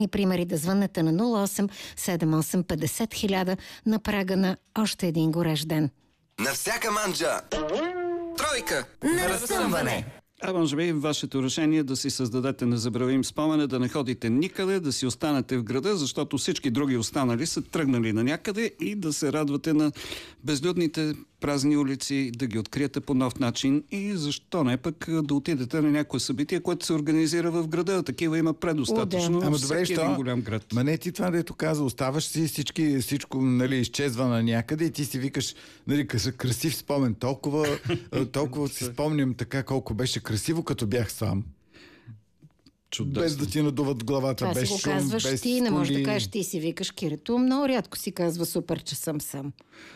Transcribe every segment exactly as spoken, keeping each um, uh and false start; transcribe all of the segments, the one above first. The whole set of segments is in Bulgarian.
и примери да звъннете на нула осем седем осем петдесет хиляда на прага на още един горещ ден. На всяка манджа тройка на разсъмване. А може би вашето решение е да си създадете незабравим спомен, да не ходите никъде, да си останете в града, защото всички други останали са тръгнали на някъде, и да се радвате на безлюдните празни улици, да ги откриете по нов начин, и защо не пък да отидете на някое събитие, което се организира в града. Такива има предостатъчно. Ама добре, всеки един голям град. Ма не ти това, дето каза, оставаш си, всички, всичко, нали, изчезва на някъде и ти си викаш, нали, красив спомен. Толкова, толкова си спомням така колко беше красиво, като бях сам. Чудесно. Без да ти надуват главата, това без шум, шум, казваш без ти, не можеш коли. да кажеш ти си викаш Кирито. Много рядко си казва супер, че съм сам.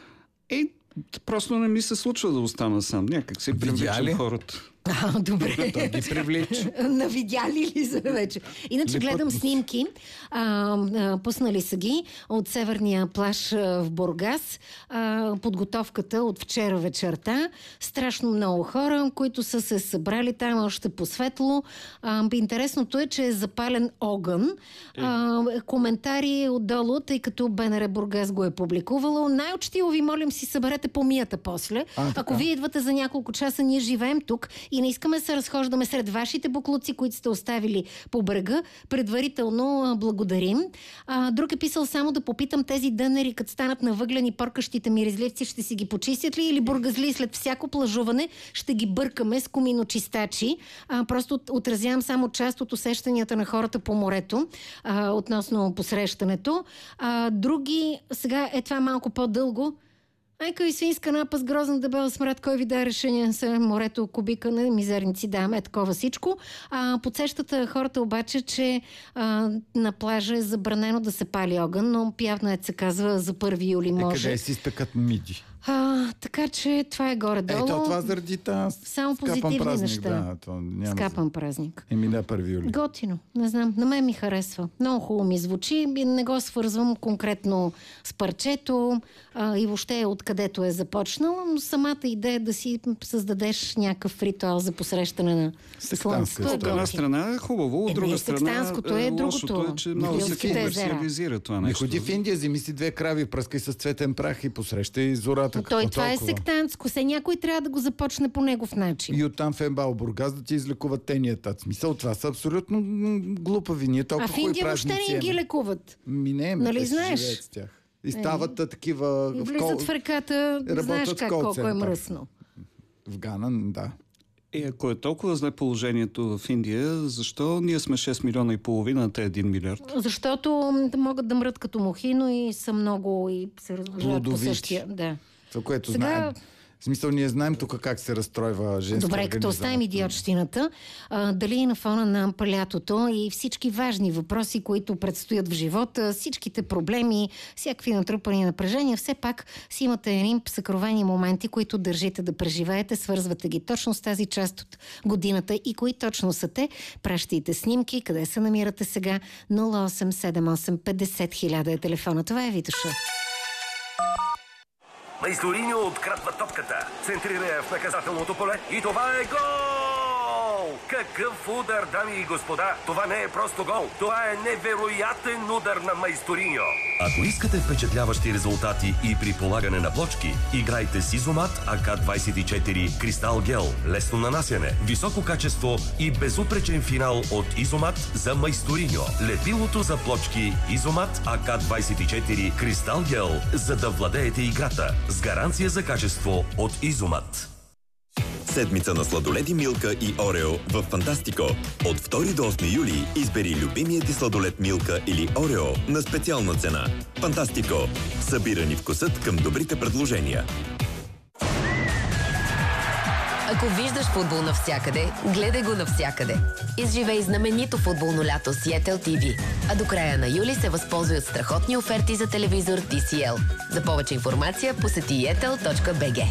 И просто не ми се случва да остана сам. Някак си привличам хората. А, добре. Той ги привлича. Навидяли ли са вече? Иначе гледам снимки. А, а, пуснали са ги от северния плаж в Бургас. А, подготовката от вчера вечерта. Страшно много хора, които са се събрали там още по-светло. А, интересното е, че е запален огън. А, коментари отдолу, тъй като БНР Бургас го е публикувало. Най-очтиво ви молим, си съберете помията после. А, Ако вие идвате за няколко часа, ние живеем тук и не искаме да се разхождаме сред вашите буклуци, които сте оставили по брега. Предварително а, благодарим. А, друг е писал само да попитам, тези дънери, като станат на въглени поркащите миризливци, ще си ги почистят ли, или бургазли след всяко плажуване ще ги бъркаме с коминочистачи. А, просто отразявам само част от усещанията на хората по морето а, относно посрещането. А, други, сега е това малко по-дълго. Айка и свинска напас, грозен дебел смрад, кой ви да решение са морето, кубикане, мизерници, да, е такова всичко. А, подсещата хората обаче, че а, на плажа е забранено да се пали огън, но явно е, се казва, за първи юли може. Е, къде си спекат миди? А, така че това е горе-долу. Ето това заради тази само позитивни празник, неща. Да, то няма скапан за... празник. Еми да, първи юли. Готино. Не знам. На мен ми харесва. Много хубаво ми звучи. Не го свързвам конкретно с парчето а, и въобще откъдето е започнал, но самата идея да си създадеш някакъв ритуал за посрещане на слънцето. От една страна е хубаво, от друга е, страна секстанското е лошото другото. е, че много се комерциализира това нещо. Не ходи в Индия, вземи си две крави, пръскай с цветен прах и посрещай зората. Той това е сектантско. Се някой трябва да го започне по негов начин. И оттам в Ембал Бургас да ти излекуват тенията. Смисъл, това са абсолютно глупави. Ние толкова а в Индия въобще не ги лекуват. Ми не, нали те знаеш? живеят с тях. И стават е. такива... И влизат в, в реката, знаеш как, колко е мръсно. В Гана, да. И ако е толкова зле положението в Индия, защо ние сме шест милиона и половина, а те един милиард? Защото могат да мрат като мухи, но и са много и се размножават по същия. Да. Това, което Сега... знаем. В смисъл, ние знаем тук как се разстройва женска Добре, като оставим идиотщината, а, дали и на фона на палятото и всички важни въпроси, които предстоят в живота, всичките проблеми, всякакви натрупани напрежения, все пак си имате едни съкровени моменти, които държите да преживеете, свързвате ги точно с тази част от годината и кои точно са те. Пращайте снимки, къде се намирате сега. нула осем седем осем петдесет хиляда е телефона. Това е Витоша. Майсториньо открадва топката, центрира я в наказателното поле и това е гол! Какъв удар, дами и господа! Това не е просто гол, това е невероятен удар на Майсториньо! Ако искате впечатляващи резултати и при полагане на плочки, играйте с Изомат А К двадесет и четири Кристал Гел. Лесно нанасяне, високо качество и безупречен финал от Изомат за Майсториньо. Лепилото за плочки Изомат А К двадесет и четири Кристал Гел, за да владеете играта с гаранция за качество от Изомат. Седмица на сладоледи Милка и Орео в Фантастико. От втори до осми юли избери любимия ти сладолед Милка или Орео на специална цена. Фантастико. Събирани вкусът към добрите предложения. Ако виждаш футбол навсякъде, гледай го навсякъде. Изживей знаменито футболно лято с Йетел Ти Ви. А до края на юли се възползвай от страхотни оферти за телевизор Ти Си Ел. За повече информация посети еtel точка би джи.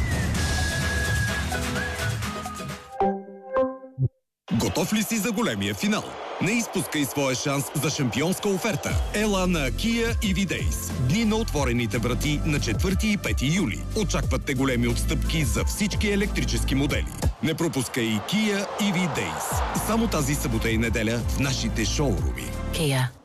Готов ли си за големия финал? Не изпускай своя шанс за шампионска оферта. Ела на Kia и ви Days. Дни на отворените врати на четвърти и пети юли. Очакват те големи отстъпки за всички електрически модели. Не пропускай и Kia и ви Days. Само тази събота и неделя в нашите шоуруми. Kia.